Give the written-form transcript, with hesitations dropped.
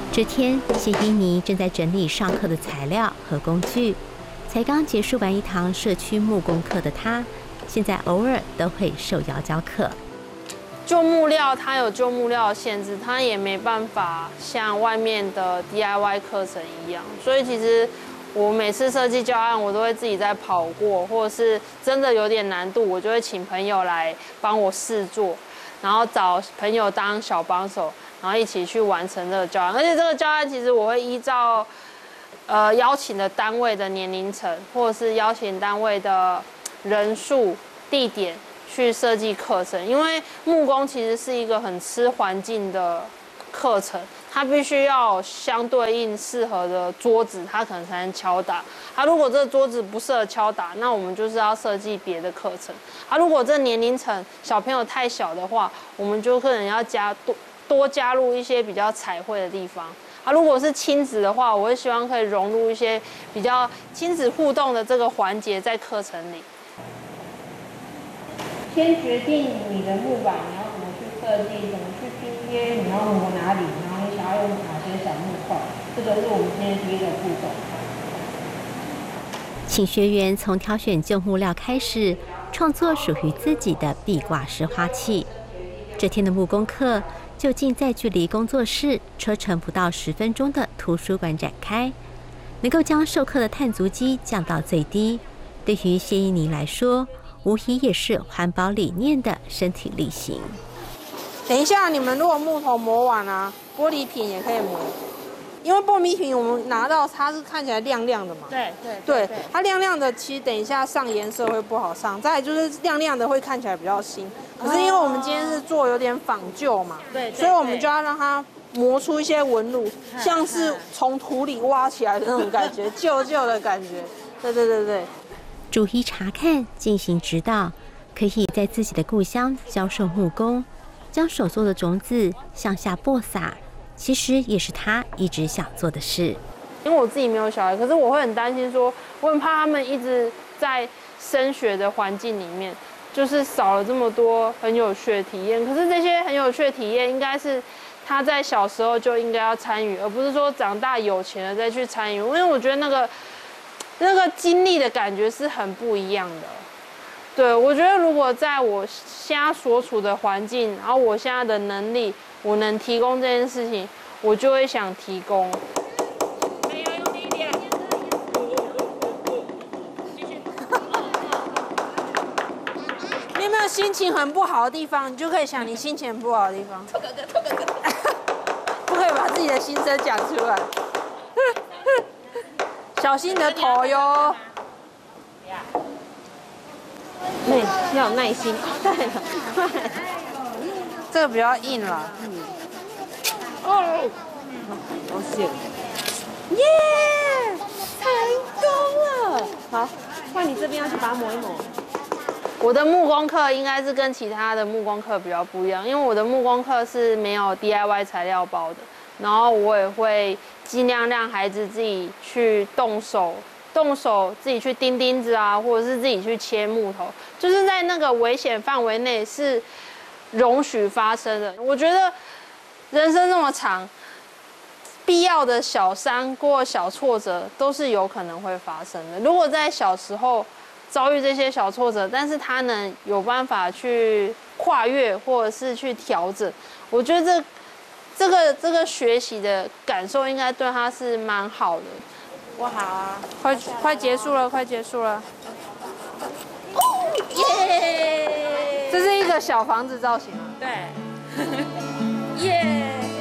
这天，谢依妮正在整理上课的材料和工具。才刚结束完一堂社区木工课的她，现在偶尔都会受邀教课。 旧木料它有旧木料的限制，它也没办法像外面的 DIY 课程一样，所以其实我每次设计教案，我都会自己在跑过，或者是真的有点难度，我就会请朋友来帮我试做，然后找朋友当小帮手，然后一起去完成这个教案。而且这个教案其实我会依照邀请的单位的年龄层，或者是邀请单位的人数、地点去设计课程，因为木工其实是一个很吃环境的课程，它必须要有相对应适合的桌子，它可能才能敲打。如果这个桌子不适合敲打，那我们就是要设计别的课程。如果这年龄层小朋友太小的话，我们就可能要多加入一些比较彩绘的地方。如果是亲子的话，我会希望可以融入一些比较亲子互动的这个环节在课程里。 先决定你的木板你要怎么去设计，怎么去拼贴，你要磨哪里，然后你想要用哪些小木块，这个是我们今天第一个步骤。 请学员从挑选旧木料开始，创作属于自己的壁挂式花器。这天的木工课就近在距离工作室车程不到10分钟的图书馆展开，能够将授课的碳足迹降到最低，对于谢依妮来说，无疑也是环保理念的身体力行。 等一下，你们如果木头磨完啊，玻璃瓶也可以磨，因为玻璃瓶我们拿到它是看起来亮亮的嘛。对，它亮亮的，其实等一下上颜色会不好上。再来就是亮亮的会看起来比较新，可是因为我们今天是做有点仿旧嘛，所以我们就要让它磨出一些纹路，像是从土里挖起来的那种感觉，旧旧的感觉。对。 逐一查看，进行指导，可以在自己的故乡教授木工，将手做的种子向下播撒，其实也是他一直想做的事。 因为我自己没有小孩，可是我会很担心说，我很怕他们一直在升学的环境里面，就是少了这么多很有趣的体验。可是这些很有趣的体验，应该是他在小时候就应该要参与，而不是说长大有钱了再去参与。因为我觉得那个经历的感觉是很不一样的。对，我觉得如果在我现在所处的环境，然后我现在的能力，我能提供这件事情，我就会想提供。 没有，用力一点。你有没有心情很不好的地方？你就可以想你心情很不好的地方。不可以把自己的心声讲出来。小心你的头哟。要有耐心。对了，这个比较硬了。哦，好险！耶，成功了！好，换你这边要去把它磨一磨。 我的木工课应该是跟其他的木工课比较不一样，因为我的木工课是没有 DIY 材料包的，然后我也会尽量让孩子自己去动手自己去钉钉子啊，或者是自己去切木头，就是在那个危险范围内是容许发生的。我觉得人生这么长，必要的小伤或小挫折都是有可能会发生的。如果在小时候遭遇这些小挫折，但是他能有办法去跨越或者是去调整，我觉得这个学习的感受应该对他是蛮好的。 哇，好啊，快结束了，快结束了。耶！这是一个小房子造型啊。 对。耶！